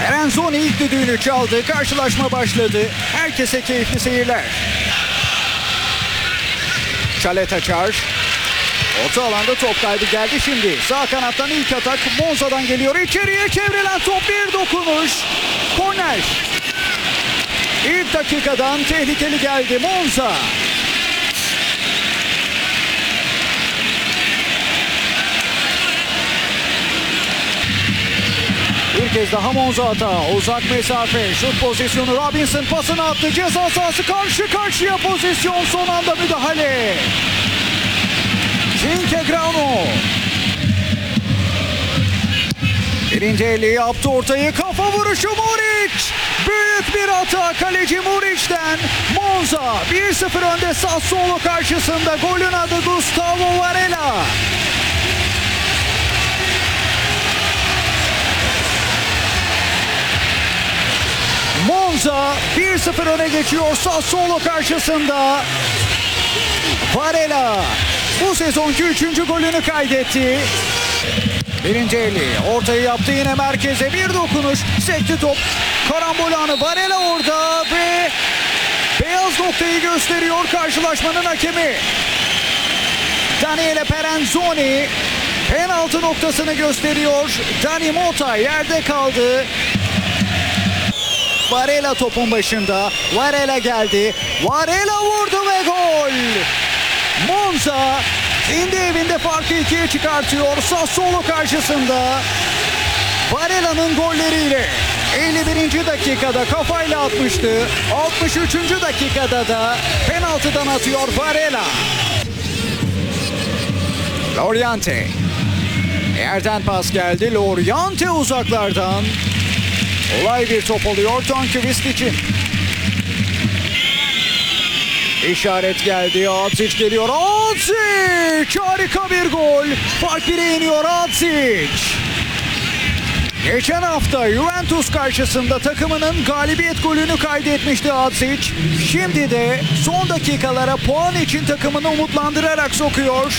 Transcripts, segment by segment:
Peranzoni ilk düdüğünü çaldı. Karşılaşma başladı. Herkese keyifli seyirler. Çalet açar. Orta alanda top kaybı geldi şimdi. Sağ kanattan ilk atak Monza'dan geliyor. İçeriye çevrilen top, bir dokunuş. Korner. İlk dakikadan tehlikeli geldi Monza. Bir kez daha Monza hata. Uzak mesafe. Şut pozisyonu. Robinson pasını attı. Ceza sahası karşı karşıya pozisyon. Son anda müdahale. Zintegrano. Birinci eli yaptı ortayı. Kafa vuruşu Muric. Büyük bir hata kaleci Muric'den. Monza 1-0 önde Sassuolo karşısında. Golün adı Gustavo Varela. Monza 1-0 öne geçiyor Sassuolo karşısında. Varela bu sezonki 3. golünü kaydetti. Birinci eli ortayı yaptı, yine merkeze bir dokunuş. Sekti top. Karambol anı, Varela orada ve beyaz noktayı gösteriyor karşılaşmanın hakemi. Daniele Peranzoni penaltı noktasını gösteriyor. Dani Mota yerde kaldı. Varela topun başında. Varela geldi. Varela vurdu ve gol. Monza kendi evinde farkı 2'ye çıkartıyor Sassuolo karşısında. Varela'nın golleriyle 51. dakikada kafayla atmıştı. 63. dakikada da penaltıdan atıyor Varela. Loriente. Yerden pas geldi. Loriente uzaklardan. Olay bir top oluyor Tonkovist için. İşaret geldi. Adzic geliyor. Adzic! Harika bir gol. Fark 1'e iniyor Adzic. Geçen hafta Juventus karşısında takımının galibiyet golünü kaydetmişti Adzic. Şimdi de son dakikalara puan için takımını umutlandırarak sokuyor.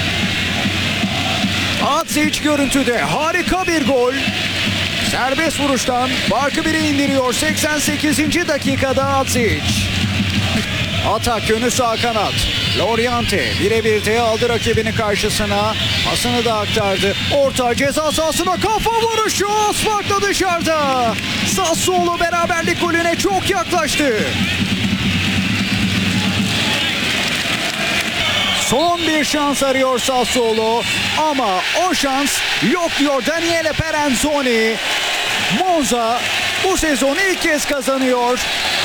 Adzic görüntüde. Harika bir gol. Serbest vuruştan farkı 1'e indiriyor 88. dakikada Adzic. Atak yönü sağ kanat. Loriente birebir aldı rakibini karşısına. Pasını da aktardı. Orta ceza sahasına kafa vuruşu. Asfak'ta dışarıda. Sassuolo beraberlik golüne çok yaklaştı. Son bir şans arıyor Sassuolo ama o şans yok diyor Daniele Peranzoni. Monza bu sezon ilk kez kazanıyor.